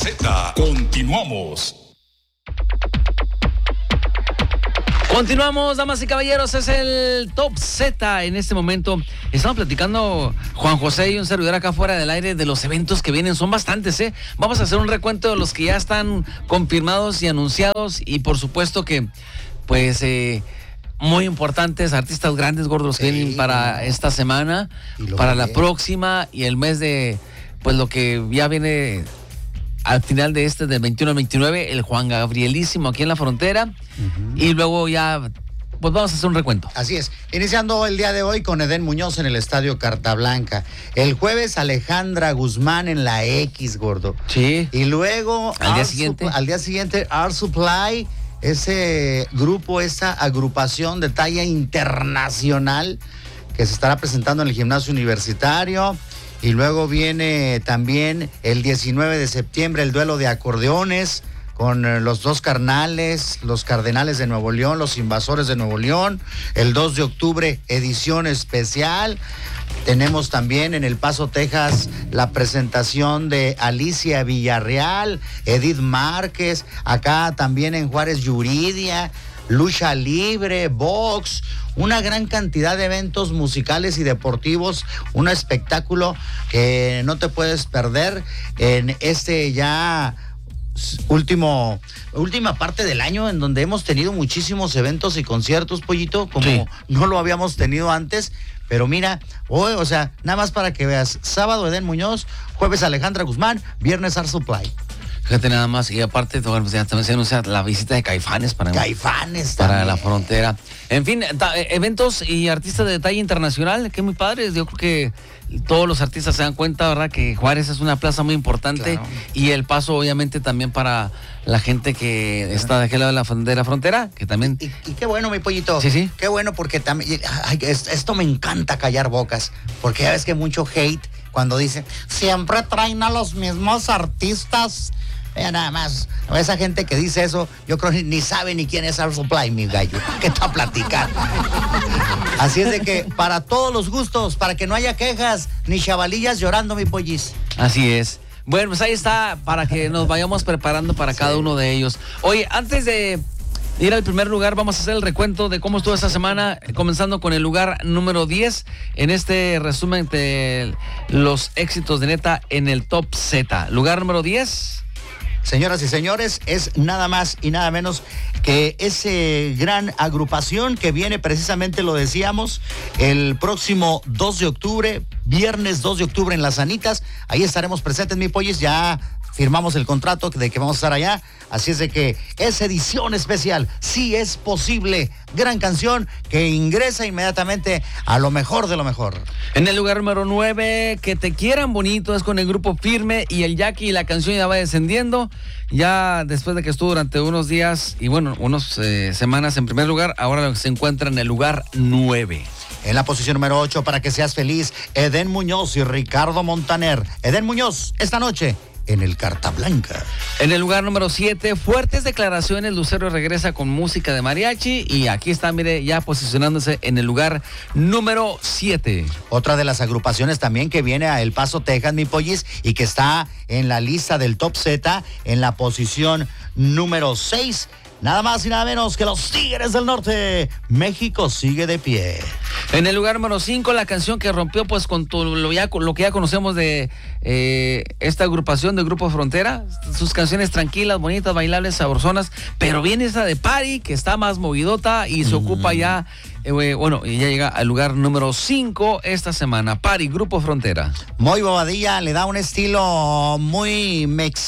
Z. Continuamos. Continuamos, damas y caballeros, es el Top Z. En este momento estamos platicando Juan José y un servidor acá fuera del aire de los eventos que vienen. Son bastantes, ¿eh? Vamos a hacer un recuento de los que ya están confirmados y anunciados, y por supuesto que, pues, muy importantes, artistas grandes, gordos, que vienen para esta semana, para la próxima y el mes de, pues, lo que ya viene al final de del 21 al 29, el Juan Gabrielísimo aquí en la frontera. Y luego ya, pues vamos a hacer un recuento. Así es, iniciando el día de hoy con Edén Muñoz en el Estadio Carta Blanca. El jueves Alejandra Guzmán en la X, gordo. Sí. Y luego al día siguiente Art Supply, ese grupo, esa agrupación de talla internacional que se estará presentando en el gimnasio universitario. Y luego viene también el 19 de septiembre el duelo de acordeones con los dos carnales, los Cardenales de Nuevo León, los Invasores de Nuevo León. El 2 de octubre, edición especial. Tenemos también en El Paso, Texas, la presentación de Alicia Villarreal, Edith Márquez. Acá también en Juárez, Yuridia, lucha libre, box, una gran cantidad de eventos musicales y deportivos, un espectáculo que no te puedes perder en este ya última parte del año, en donde hemos tenido muchísimos eventos y conciertos, Pollito, como no lo habíamos tenido antes. Pero mira, hoy, o sea, nada más para que veas, sábado Edén Muñoz, jueves Alejandra Guzmán, viernes Art Supply. Fíjate nada más, y aparte pues ya también se anuncia la visita de Caifanes para la frontera. En fin, eventos y artistas de talla internacional, que muy padres. Yo creo que todos los artistas se dan cuenta, ¿verdad?, que Juárez es una plaza muy importante. Claro. Y El Paso, obviamente, también para la gente que está de aquel lado de la frontera, que también... Y qué bueno, mi Pollito. Sí. Qué bueno, porque también... Esto me encanta, callar bocas, porque ya ves que mucho hate cuando dicen, siempre traen a los mismos artistas. Nada más, esa gente que dice eso, yo creo que ni sabe ni quién es Art Supply, mi gallo. ¿Qué está platicando? Así es de que para todos los gustos, para que no haya quejas ni chavalillas llorando, mi pollis. Así es. Bueno, pues ahí está, para que nos vayamos preparando para cada uno de ellos. Oye, antes de ir al primer lugar, vamos a hacer el recuento de cómo estuvo esta semana, comenzando con el lugar número 10 en este resumen de los éxitos de neta en el Top Z. Lugar número 10. Señoras y señores, es nada más y nada menos que ese gran agrupación que viene precisamente, lo decíamos, el próximo 2 de octubre, viernes 2 de octubre en Las Anitas. Ahí estaremos presentes, mi pollis, ya firmamos el contrato de que vamos a estar allá. Así es de que es edición especial, sí es posible. Gran canción que ingresa inmediatamente a lo mejor de lo mejor. En el lugar número 9, Que Te Quieran Bonito, es con el grupo Firme y el Jackie, y la canción ya va descendiendo. Ya después de que estuvo durante unos días y bueno, unas semanas en primer lugar, ahora se encuentra en el lugar 9. En la posición número 8, Para que seas feliz, Edén Muñoz y Ricardo Montaner. Edén Muñoz, esta noche en el Carta Blanca. En el lugar número 7, fuertes declaraciones, Lucero regresa con música de mariachi, y aquí está, mire, ya posicionándose en el lugar número 7. Otra de las agrupaciones también que viene a El Paso, Texas, mi pollis, y que está en la lista del Top Z en la posición número 6. Nada más y nada menos que los Tigres del Norte. México sigue de pie. En el lugar número 5, la canción que rompió pues con lo que ya conocemos de esta agrupación del Grupo Frontera. Sus canciones tranquilas, bonitas, bailables, sabrosonas. Pero viene esa de Party, que está más movidota y se ocupa ya... y ya llega al lugar número 5 esta semana. Party, Grupo Frontera. Muy Bobadilla, le da un estilo muy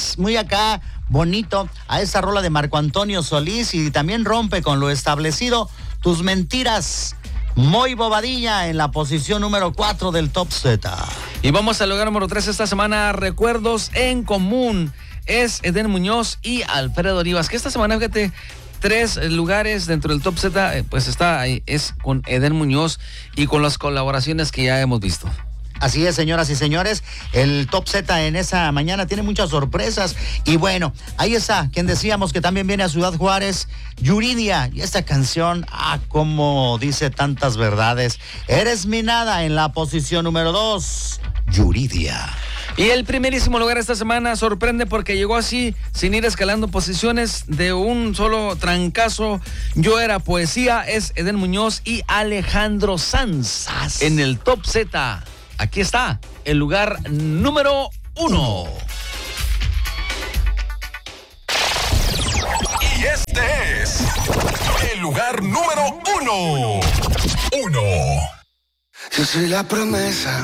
acá, bonito a esa rola de Marco Antonio Solís, y también rompe con lo establecido. Tus Mentiras. Muy Bobadilla en la posición número 4 del Top Z. Y vamos al lugar número 3 esta semana. Recuerdos en Común. Es Edén Muñoz y Alfredo Rivas, que esta semana, fíjate, 3 lugares dentro del Top Z, pues está ahí, es con Edén Muñoz y con las colaboraciones que ya hemos visto. Así es, señoras y señores, el Top Z en esa mañana tiene muchas sorpresas. Y bueno, ahí está, quien decíamos que también viene a Ciudad Juárez, Yuridia. Y esta canción, como dice tantas verdades. Eres mi nada en la posición número 2, Yuridia. Y el primerísimo lugar esta semana sorprende porque llegó así, sin ir escalando posiciones, de un solo trancazo. Yo Era Poesía, es Eden Muñoz y Alejandro Sanz. En el Top Z, aquí está, el lugar número 1. Y este es el lugar número 1. Yo soy la promesa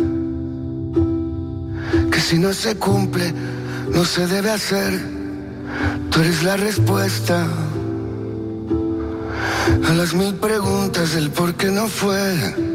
que si no se cumple, no se debe hacer. Tú eres la respuesta a las 1000 preguntas del por qué no fue.